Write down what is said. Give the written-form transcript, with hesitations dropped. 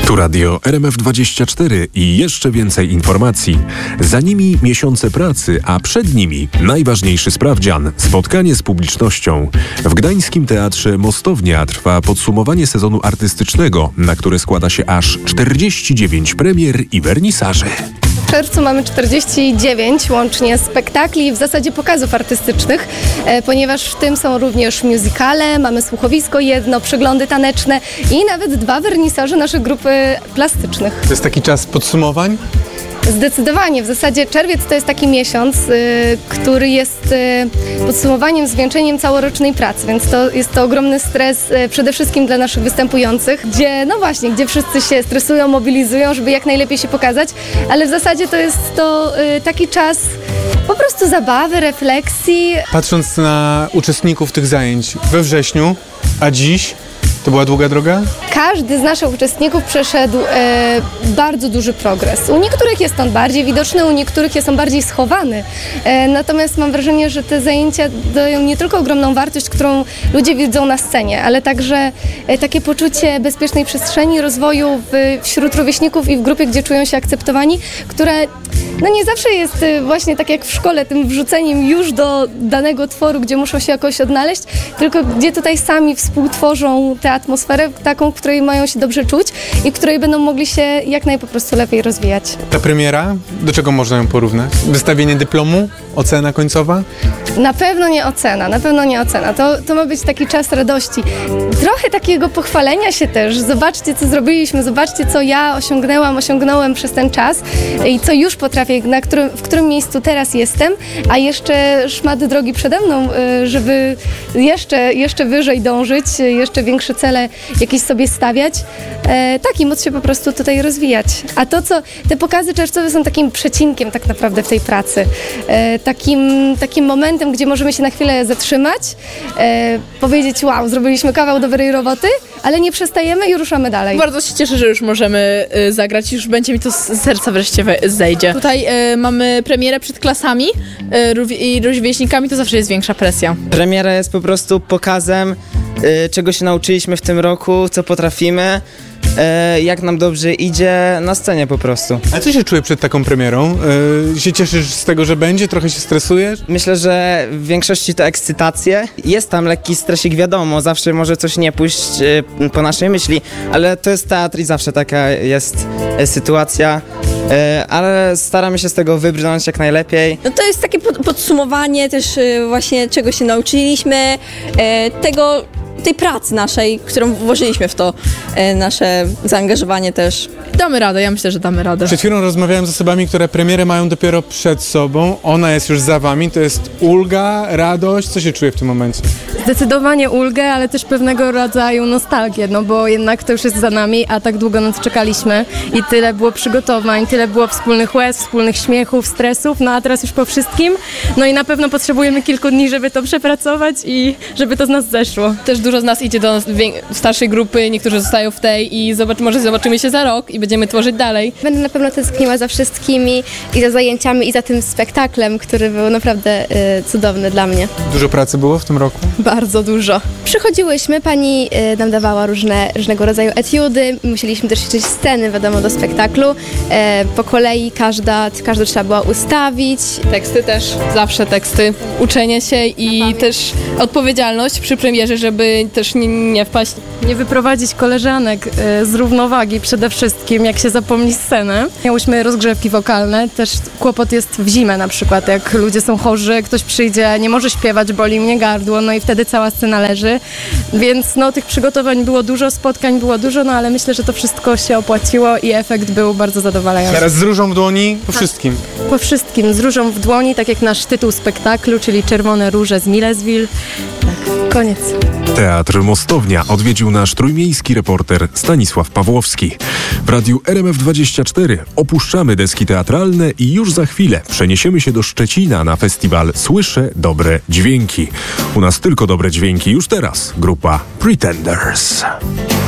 Tu radio RMF24 i jeszcze więcej informacji. Za nimi miesiące pracy, a przed nimi najważniejszy sprawdzian – spotkanie z publicznością. W Gdańskim Teatrze Mostownia trwa podsumowanie sezonu artystycznego, na które składa się aż 49 premier i wernisaży. W czerwcu mamy 49 łącznie spektakli, w zasadzie pokazów artystycznych, ponieważ w tym są również musicale, mamy słuchowisko jedno, przeglądy taneczne i nawet 2 wernisaże naszych grup plastycznych. To jest taki czas podsumowań? Zdecydowanie. W zasadzie czerwiec to jest taki miesiąc, który jest podsumowaniem, zwieńczeniem całorocznej pracy, więc to jest to ogromny stres przede wszystkim dla naszych występujących, gdzie wszyscy się stresują, mobilizują, żeby jak najlepiej się pokazać, ale w zasadzie to jest to taki czas po prostu zabawy, refleksji. Patrząc na uczestników tych zajęć we wrześniu, a dziś, to była długa droga? Każdy z naszych uczestników przeszedł bardzo duży progres. U niektórych jest on bardziej widoczny, u niektórych jest on bardziej schowany. Natomiast mam wrażenie, że te zajęcia dają nie tylko ogromną wartość, którą ludzie widzą na scenie, ale także takie poczucie bezpiecznej przestrzeni, rozwoju wśród rówieśników i w grupie, gdzie czują się akceptowani, które nie zawsze jest właśnie tak jak w szkole, tym wrzuceniem już do danego tworu, gdzie muszą się jakoś odnaleźć, tylko gdzie tutaj sami współtworzą tę atmosferę taką, w której mają się dobrze czuć i w której będą mogli się jak po prostu lepiej rozwijać. Ta premiera, do czego można ją porównać? Wystawienie dyplomu? Ocena końcowa? Na pewno nie ocena. To ma być taki czas radości. Trochę takiego pochwalenia się też. Zobaczcie, co zrobiliśmy, zobaczcie, co ja osiągnąłem przez ten czas i co już potrafię, w którym miejscu teraz jestem, a jeszcze szmat drogi przede mną, żeby jeszcze wyżej dążyć, jeszcze większe cele jakieś sobie stawiać. I móc się po prostu tutaj rozwijać. A te pokazy czerwcowe są takim przecinkiem tak naprawdę w tej pracy. Takim momentem, gdzie możemy się na chwilę zatrzymać, powiedzieć, wow, zrobiliśmy kawał dobrej roboty, ale nie przestajemy i ruszamy dalej. Bardzo się cieszę, że już możemy zagrać, już będzie mi to z serca wreszcie zejdzie. Tutaj mamy premierę przed klasami i rówieśnikami, to zawsze jest większa presja. Premiera jest po prostu pokazem, czego się nauczyliśmy w tym roku, co potrafimy, jak nam dobrze idzie na scenie po prostu. A co się czuje przed taką premierą? Się cieszysz z tego, że będzie? Trochę się stresujesz? Myślę, że w większości to ekscytacje. Jest tam lekki stresik, wiadomo, zawsze może coś nie pójść po naszej myśli, ale to jest teatr i zawsze taka jest sytuacja. Ale staramy się z tego wybrnąć jak najlepiej. No to jest takie podsumowanie też właśnie czego się nauczyliśmy, tej pracy naszej, którą włożyliśmy w to nasze zaangażowanie też. Damy radę, ja myślę, że damy radę. Przed chwilą rozmawiałem z osobami, które premierę mają dopiero przed sobą. Ona jest już za wami. To jest ulga, radość. Co się czuje w tym momencie? Zdecydowanie ulgę, ale też pewnego rodzaju nostalgię, bo jednak to już jest za nami, a tak długo na to czekaliśmy i tyle było przygotowań, tyle było wspólnych łez, wspólnych śmiechów, stresów, a teraz już po wszystkim. I na pewno potrzebujemy kilku dni, żeby to przepracować i żeby to z nas zeszło. Też dużo z nas idzie do starszej grupy, niektórzy zostają w tej i może zobaczymy się za rok i będziemy tworzyć dalej. Będę na pewno tęskniła za wszystkimi i za zajęciami i za tym spektaklem, który był naprawdę cudowny dla mnie. Dużo pracy było w tym roku? Bardzo dużo. Przychodziłyśmy, pani nam dawała różnego rodzaju etiudy, musieliśmy też ćwiczyć sceny, wiadomo, do spektaklu. Po kolei każdą trzeba było ustawić. Teksty też, zawsze teksty. Uczenie się i też odpowiedzialność przy premierze, żeby też nie wpaść. Nie wyprowadzić koleżanek z równowagi przede wszystkim, jak się zapomni scenę. Miałyśmy rozgrzewki wokalne, też kłopot jest w zimę na przykład, jak ludzie są chorzy, ktoś przyjdzie, nie może śpiewać, boli mnie gardło, i wtedy cała scena leży, więc tych przygotowań było dużo, spotkań było dużo, ale myślę, że to wszystko się opłaciło i efekt był bardzo zadowalający. Teraz z różą w dłoni po wszystkim. Po wszystkim, z różą w dłoni, tak jak nasz tytuł spektaklu, czyli Czerwone róże z Millesville. Tak, koniec. Teatr Mostownia odwiedził nasz trójmiejski reporter Stanisław Pawłowski. W radiu RMF24 opuszczamy deski teatralne i już za chwilę przeniesiemy się do Szczecina na festiwal Słyszę dobre dźwięki. U nas tylko dobre dźwięki już teraz. Grupa Pretenders.